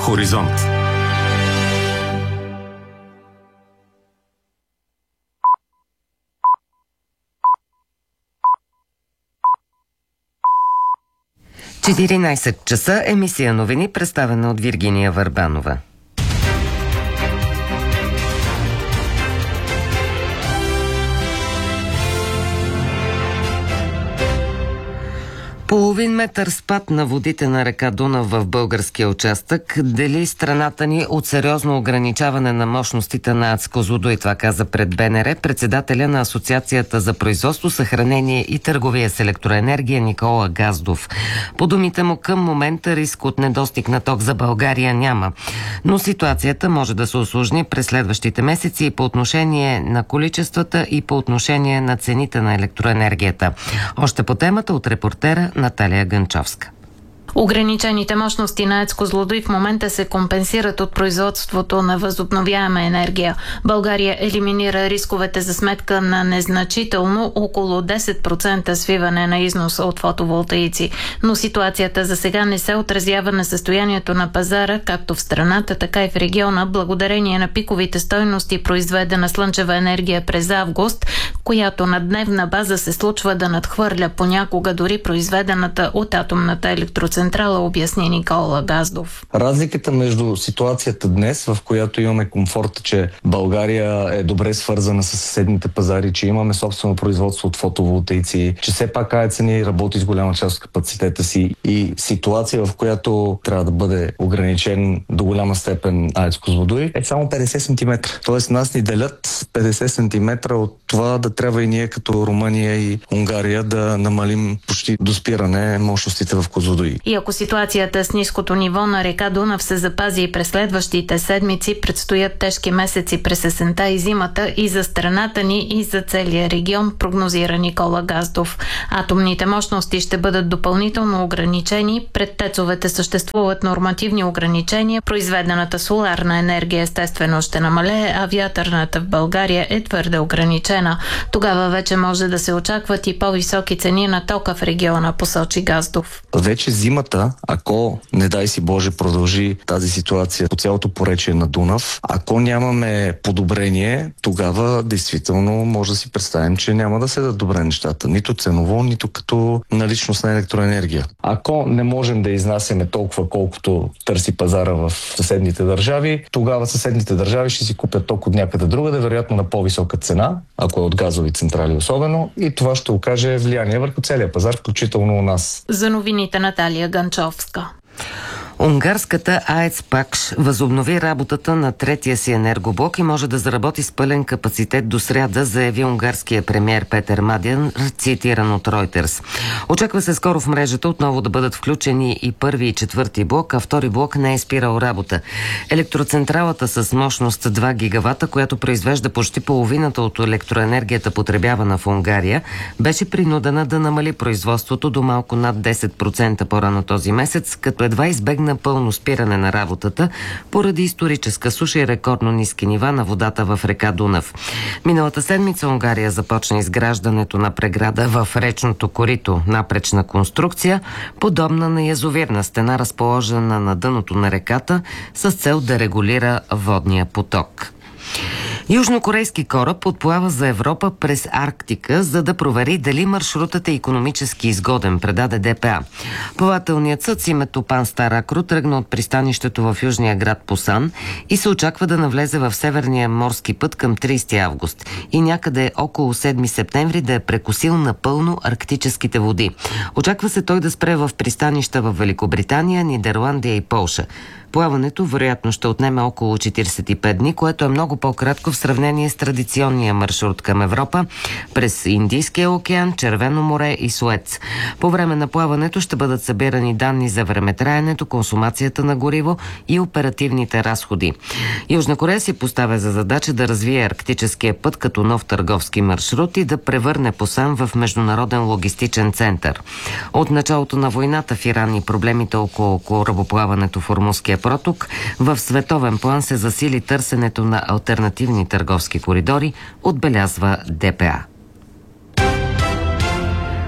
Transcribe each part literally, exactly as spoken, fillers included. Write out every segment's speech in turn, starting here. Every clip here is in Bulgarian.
Хоризонт. четиринайсет часа, емисия новини, представена от Виргиния Върбанова. Половин метър спад на водите на река Дунав в българския участък дели страната ни от сериозно ограничаване на мощностите на АЕЦ Козлодуй. Това каза пред БНР председателя на Асоциацията за производство, съхранение и търговия с електроенергия Никола Газдов. По думите му, към момента риск от недостиг на ток за България няма. Но ситуацията може да се усложни през следващите месеци и по отношение на количествата и по отношение на цените на електроенергията. Още по темата от репортера Наталия Гънчовска. Ограничените мощности на АЕЦ Козлодуй в момента се компенсират от производството на възобновяема енергия. България елиминира рисковете за сметка на незначително около десет процента свиване на износа от фотоволтаици. Но ситуацията за сега не се отразява на състоянието на пазара, както в страната, така и в региона, благодарение на пиковите стойности произведена слънчева енергия през август, която на дневна база се случва да надхвърля понякога дори произведената от атомната електроцентрала, обясни Никола Газдов. Разликата между ситуацията днес, в която имаме комфорта, че България е добре свързана с съседните пазари, че имаме собствено производство от фотоволтаици, че все пак АЕЦ ни работи с голяма част от капацитета си, и ситуация, в която трябва да бъде ограничен до голяма степен АЕЦ Козлодуй, е само петдесет сантиметра. Тоест нас ни делят петдесет сантиметра от това да трябва и ние като Румъния и Унгария да намалим почти до спиране мощностите в Козлодуй. И ако ситуацията с ниското ниво на река Дунав се запази и през следващите седмици, предстоят тежки месеци през есента и зимата и за страната ни, и за целия регион, прогнозира Никола Газдов. Атомните мощности ще бъдат допълнително ограничени. Пред тецовете съществуват нормативни ограничения. Произведената соларна енергия естествено ще намалее, а вятърната в България е твърде ограничена. Тогава вече може да се очакват и по-високи цени на тока в региона, посочи Газдов. Вече зимата, ако, не дай си Боже, продължи тази ситуация по цялото поречие на Дунав, ако нямаме подобрение, тогава действително може да си представим, че няма да се дадат добре нещата. Нито ценово, нито като наличност на електроенергия. Ако не можем да изнасяме толкова, колкото търси пазара в съседните държави, тогава съседните държави ще си купят ток от някъде другаде, вероятно на по-висока цена, ако е от газови централи особено, и това ще окаже влияние върху целия пазар, включително у нас. За новините Наталия Гънчовска. Унгарската АЕЦ Пакш възобнови работата на третия си енергоблок и може да заработи с пълен капацитет до сряда, заяви унгарския премиер Петър Мадян, цитиран от Reuters. Очаква се скоро в мрежата отново да бъдат включени и първи и четвърти блок, а втори блок не е спирал работа. Електроцентралата с мощност два гигавата, която произвежда почти половината от електроенергията, потребявана в Унгария, беше принудена да намали производството до малко над десет процента по-рано този месец, като едва избегна на пълно спиране на работата поради историческа суша и рекордно ниски нива на водата в река Дунав. Миналата седмица Унгария започна изграждането на преграда в речното корито, напречна конструкция, подобна на язовирна стена, разположена на дъното на реката, с цел да регулира водния поток. Южнокорейски кораб отплава за Европа през Арктика, за да провери дали маршрутът е икономически изгоден, предаде ДПА. Плавателният съд с името Пан Старакру тръгна от пристанището в южния град Пусан и се очаква да навлезе в Северния морски път към тридесети август и някъде около седми септември да е прекосил напълно арктическите води. Очаква се той да спре в пристанища в Великобритания, Нидерландия и Полша. Плаването вероятно ще отнеме около четиридесет и пет дни, което е много по-кратко в сравнение с традиционния маршрут към Европа през Индийския океан, Червено море и Суец. По време на плаването ще бъдат събирани данни за времетраенето, консумацията на гориво и оперативните разходи. Южна Корея си поставя за задача да развие арктическия път като нов търговски маршрут и да превърне Пусан в международен логистичен център. От началото на войната в Иран и проблемите около корабоплаването в Ормузския проток, в световен план се засили търсенето на алтернативни търговски коридори, отбелязва ДПА.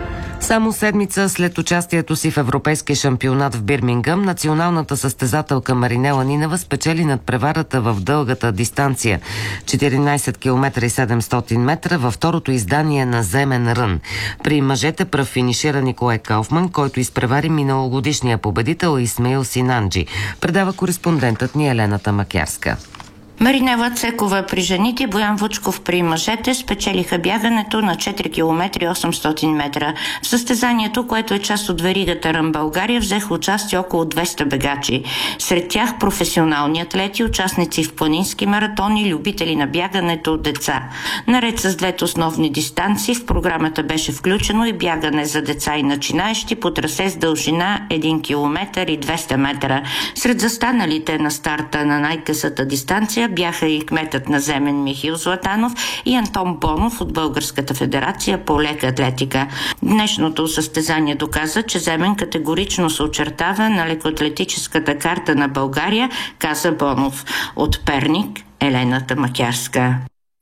Само седмица след участието си в Европейския шампионат в Бирмингъм, националната състезателка Маринела Нинева спечели надпреварата в дългата дистанция четиринайсет километра и седемстотин метра във второто издание на Земен Рън. При мъжете пръв финишира Николай Кауфман, който изпревари миналогодишния победител Исмаил Синанджи. Предава кореспондентът ни Елена Тамакярска. Маринела Цекова при жените, Боян Вучков при мъжете спечелиха бягането на четири километра и осемстотин метра. В състезанието, което е част от веригата Рън България, взеха участие около двеста бегачи. Сред тях професионални атлети, участници в планински маратони, любители на бягането, деца. Наред с двете основни дистанции в програмата беше включено и бягане за деца и начинаещи по трасе с дължина един километър и двеста метра. Сред застаналите на старта на най-късата дистанция бяха и кметът на Земен Михаил Златанов и Антон Бонов от Българската федерация по лека атлетика. Днешното състезание доказа, че Земен категорично се очертава на лекоатлетическата карта на България, каза Бонов. От Перник, Елена Тамакярска.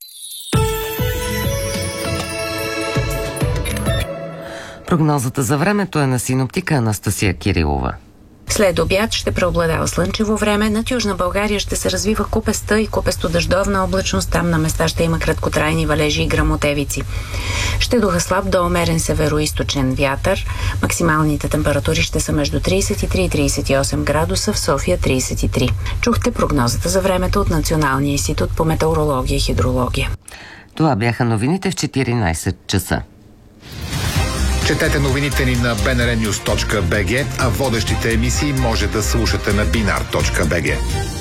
Прогнозата за времето е на синоптика Анастасия Кирилова. След обяд ще преобладава слънчево време. Над Южна България ще се развива купеста и купесто-дъждовна облачност. Там на места ще има краткотрайни валежи и гръмотевици. Ще духа слаб до умерен североизточен вятър. Максималните температури ще са между трийсет и три и трийсет и осем градуса, в София трийсет и три. Чухте прогнозата за времето от Националния институт по метеорология и хидрология. Това бяха новините в четиринайсет часа. Четете новините ни на би ен ар нюз точка би джи, а водещите емисии може да слушате на бинар точка би джи.